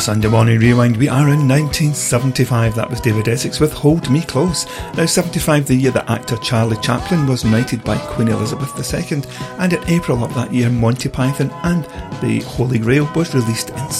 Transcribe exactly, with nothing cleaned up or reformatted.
Sunday Morning Rewind. We are in nineteen seventy-five. That was David Essex with Hold Me Close. Now, seventy-five, the year that actor Charlie Chaplin was knighted by Queen Elizabeth the Second, and in April of that year, Monty Python and the Holy Grail was released in